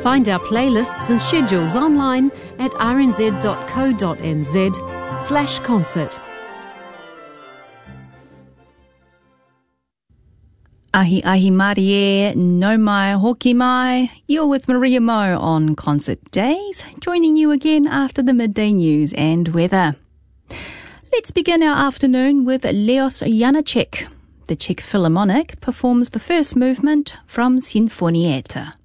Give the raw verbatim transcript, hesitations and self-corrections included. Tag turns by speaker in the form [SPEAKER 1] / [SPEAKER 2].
[SPEAKER 1] Find our playlists and schedules online at rnz.co.nz slash concert.
[SPEAKER 2] Ahi ahi Marie, no mai, hoki mai. You're with Maria Mo on Concert Days, joining you again after the midday news and weather. Let's begin our afternoon with Leos Janáček. The Czech Philharmonic performs the first movement from Sinfonietta.